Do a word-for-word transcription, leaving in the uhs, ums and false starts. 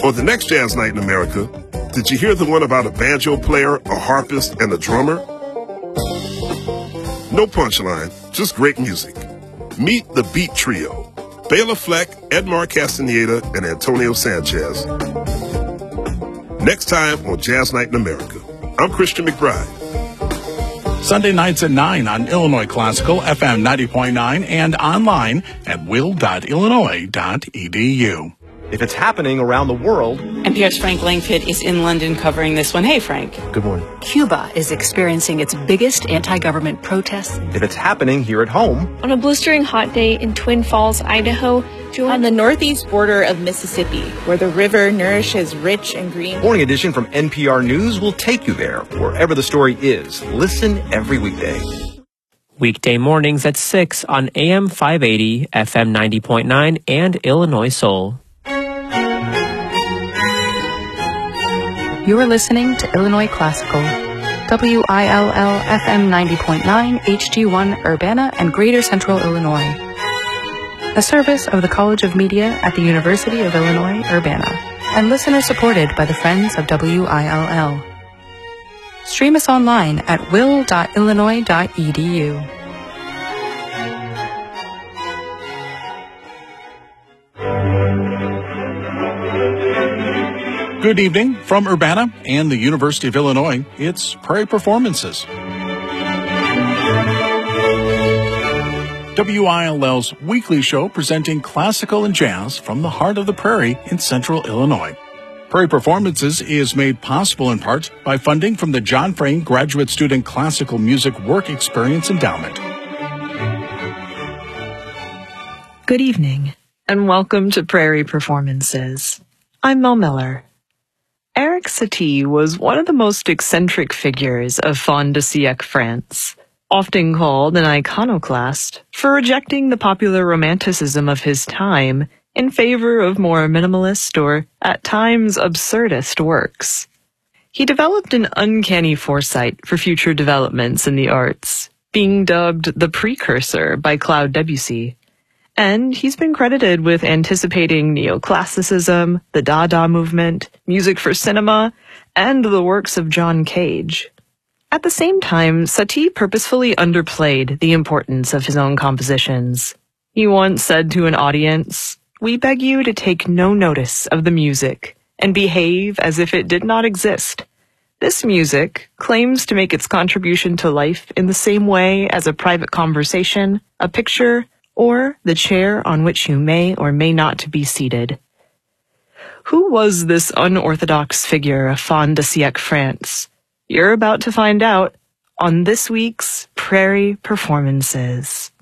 On the next Jazz Night in America, did you hear the one about a banjo player, a harpist, and a drummer? No punchline, just great music. Meet the Beat Trio, Bela Fleck, Edmar Castaneda, and Antonio Sanchez. Next time on Jazz Night in America, I'm Christian McBride. Sunday nights at nine on Illinois Classical, F M ninety point nine, and online at will dot illinois dot e d u. If it's happening around the world... N P R's Frank Langfitt is in London covering this one. Hey, Frank. Good morning. Cuba is experiencing its biggest anti-government protests. If it's happening here at home... On a blistering hot day in Twin Falls, Idaho, on the northeast border of Mississippi, where the river nourishes rich and green... Morning Edition from N P R News will take you there, wherever the story is. Listen every weekday. Weekday mornings at six on A M five eighty, F M ninety point nine, and Illinois Soul. You're listening to Illinois Classical, W I L L F M ninety point nine, H G one Urbana and Greater Central Illinois. A service of the College of Media at the University of Illinois, Urbana, and listener supported by the Friends of W I L L. Stream us online at will dot illinois dot e d u. Good evening from Urbana and the University of Illinois. It's Prairie Performances. W I L L's weekly show presenting classical and jazz from the heart of the prairie in central Illinois. Prairie Performances is made possible in part by funding from the John Frame Graduate Student Classical Music Work Experience Endowment. Good evening, and welcome to Prairie Performances. I'm Mel Miller. Erik Satie was one of the most eccentric figures of fin de siècle France, often called an iconoclast for rejecting the popular romanticism of his time in favor of more minimalist or, at times, absurdist works. He developed an uncanny foresight for future developments in the arts, being dubbed the precursor by Claude Debussy. And he's been credited with anticipating neoclassicism, the Dada movement, music for cinema, and the works of John Cage. At the same time, Satie purposefully underplayed the importance of his own compositions. He once said to an audience, "We beg you to take no notice of the music and behave as if it did not exist. This music claims to make its contribution to life in the same way as a private conversation, a picture, or the chair on which you may or may not be seated." Who was this unorthodox figure of fin de siècle France? You're about to find out on this week's Prairie Performances.